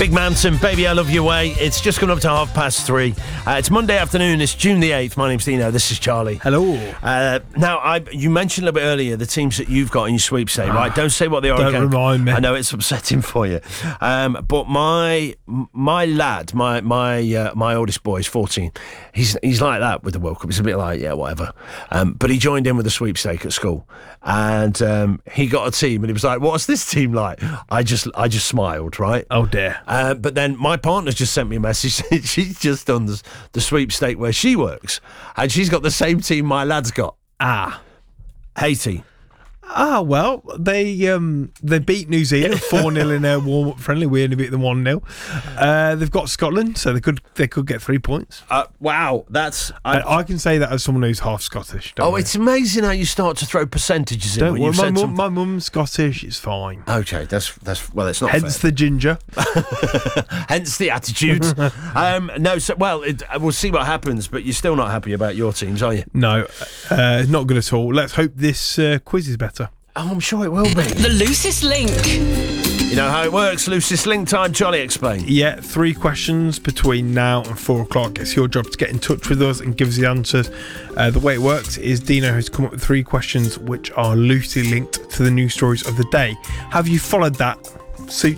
Big Mountain, Baby I Love Your Way. It's just coming up to 3:30. It's Monday afternoon. It's June the 8th. My name's Dino. This is Charlie. Hello. Now, you mentioned a little bit earlier the teams that you've got in your sweepstake, right? Don't say what they are. Don't remind me. I know it's upsetting for you. But my lad, my oldest boy is 14. He's like that with the World Cup. He's a bit like, yeah, whatever. But he joined in with a sweepstake at school, and he got a team, and he was like, "What's this team like?" I just smiled, right? Oh dear. But then my partner's just sent me a message. She's just done the sweepstake where she works, and she's got the same team my lad's got. Haiti. Well, they beat New Zealand 4-0 in their warm-up friendly. We only beat them 1-0. They've got Scotland, so they could get 3 points. Wow, that's... I can say that as someone who's half Scottish. It's amazing how you start to throw percentages in. My mum's Scottish. It's fine. Okay, that's well, it's not hence fair. The ginger. Hence the attitude. We'll see what happens, but you're still not happy about your teams, are you? No, not good at all. Let's hope this quiz is better. Oh, I'm sure it will be. The loosest link. You know how it works. Loosest link time. Charlie, explain. Yeah, 3 questions between now and 4 o'clock. It's your job to get in touch with us and give us the answers. The way it works is Dino has come up with 3 questions which are loosely linked to the news stories of the day. Have you followed that